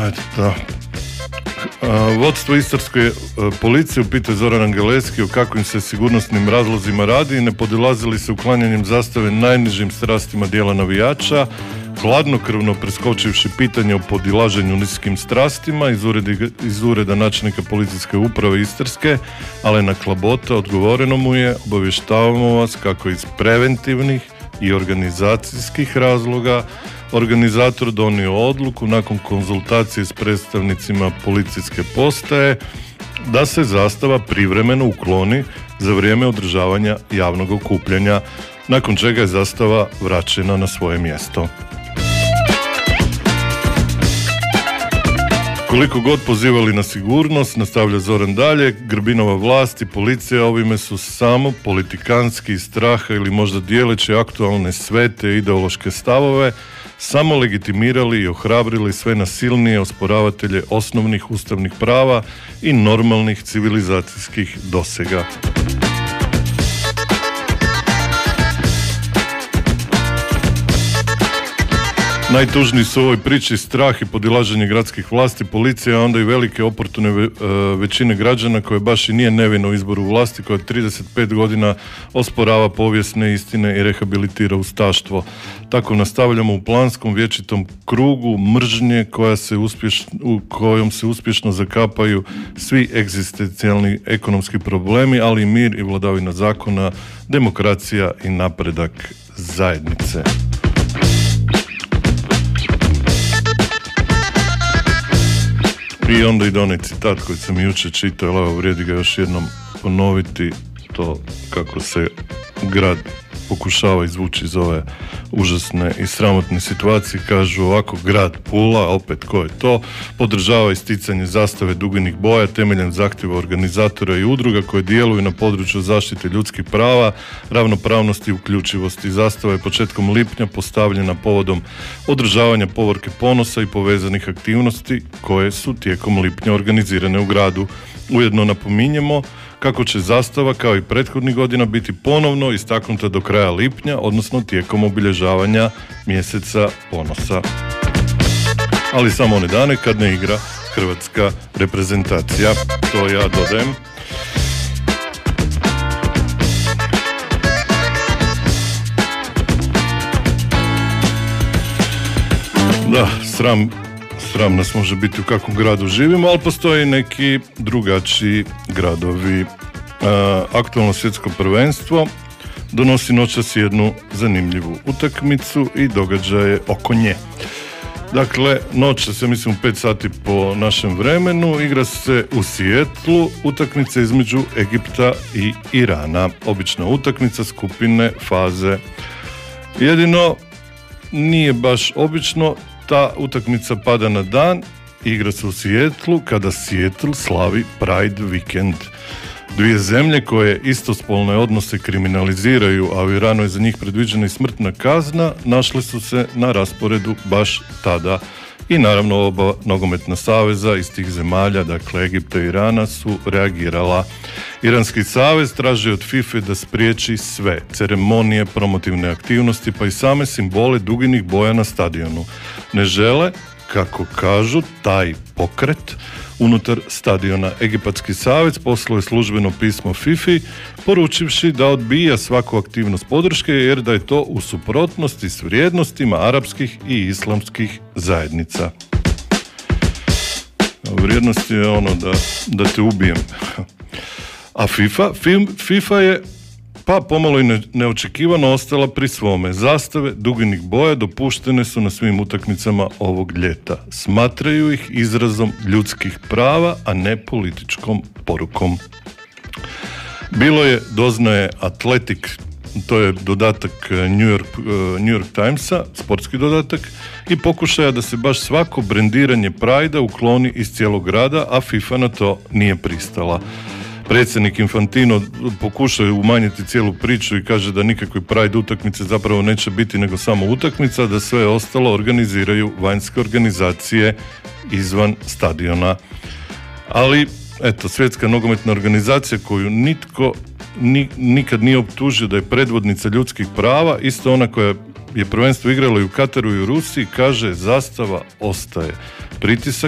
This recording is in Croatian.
Da. Vodstvo istarske policije upita Zoran Angeleski o kakvim se sigurnosnim razlozima radi i ne podilazili se uklanjanjem zastave najnižim strastima dijela navijača, hladnokrvno preskočivši pitanje o podilaženju niskim strastima iz ureda načelnika policijske uprave Istarske, Alena Klabota, odgovoreno mu je: obavještavamo vas kako iz preventivnih i organizacijskih razloga organizator donio odluku nakon konzultacije s predstavnicima policijske postaje da se zastava privremeno ukloni za vrijeme održavanja javnog okupljanja, nakon čega je zastava vraćena na svoje mjesto. Koliko god pozivali na sigurnost, nastavlja Zoran dalje, Grbinova vlast i policija ovime su samo politikanski iz straha ili možda dijeleći aktualne svete ideološke stavove samo legitimirali i ohrabrili sve nasilnije osporavatelje osnovnih ustavnih prava i normalnih civilizacijskih dosega. Najtužniji su u ovoj priči strah i podilaženje gradskih vlasti, policija, a onda i velike oportune većine građana koje baš i nije nevino u izboru vlasti, koja 35 godina osporava povijesne istine i rehabilitira ustaštvo. Tako nastavljamo u planskom vječitom krugu mržnje u kojom se uspješno zakapaju svi egzistencijalni ekonomski problemi, ali i mir i vladavina zakona, demokracija i napredak zajednice. I onda ide onaj citat koji sam jučer čitao, ali vrijedi ga još jednom ponoviti, to kako se grad pokušava izvući iz ove užasne i sramotne situacije. Kažu ovako: grad Pula, opet ko je to, podržava isticanje zastave duginih boja temeljem zahtjeva organizatora i udruga koje djeluju na području zaštite ljudskih prava, ravnopravnosti i uključivosti. Zastava je početkom lipnja postavljena povodom održavanja Povorke ponosa i povezanih aktivnosti koje su tijekom lipnja organizirane u gradu. Ujedno napominjemo kako će zastava kao i prethodnih godina biti ponovno istaknuta do kraja lipnja, odnosno tijekom obilježavanja mjeseca ponosa. Ali samo one dane kad ne igra hrvatska reprezentacija, to ja dodajem. Da, sram nas može biti u kakvom gradu živimo, ali postoje neki drugačiji gradovi. Aktualno svjetsko prvenstvo donosi noćas jednu zanimljivu utakmicu i događaje oko nje. Dakle, noćas, ja mislim u 5 sati po našem vremenu, igra se u Sijetlu utakmica između Egipta i Irana. Obična utakmica skupine faze. Jedino nije baš obično, ta utakmica pada na dan, igra se u Sijetlu kada Sijetl slavi Pride Weekend. Dvije zemlje koje istospolne odnose kriminaliziraju, a u Iranu je za njih predviđena i smrtna kazna, našle su se na rasporedu baš tada. I naravno oba nogometna saveza iz tih zemalja, dakle Egipta i Irana, su reagirala. Iranski savez traži od FIFA da spriječi sve ceremonije, promotivne aktivnosti, pa i same simbole duginih boja na stadionu. Ne žele, kako kažu, taj pokret unutar stadiona. Egipatski savez poslao je službeno pismo FIFA poručivši da odbija svaku aktivnost podrške jer da je to u suprotnosti s vrijednostima arapskih i islamskih zajednica. Vrijednost je ono da te ubijem. A FIFA je pa pomalo i neočekivano ostala pri svome. Zastave duginih boja dopuštene su na svim utakmicama ovog ljeta. Smatraju ih izrazom ljudskih prava, a ne političkom porukom. Bilo je, doznaje Athletic, to je dodatak New York Timesa, sportski dodatak, i pokušaja da se baš svako brendiranje Pride-a ukloni iz cijelog grada, a FIFA na to nije pristala. Predsjednik Infantino pokušao umanjiti cijelu priču i kaže da nikakve Pride utakmice zapravo neće biti nego samo utakmica, da sve ostalo organiziraju vanjske organizacije izvan stadiona. Ali, eto, Svjetska nogometna organizacija koju nitko nikad nije optužio da je predvodnica ljudskih prava, isto ona koja je prvenstvo igrala i u Kataru i u Rusiji, kaže zastava ostaje. Pritisak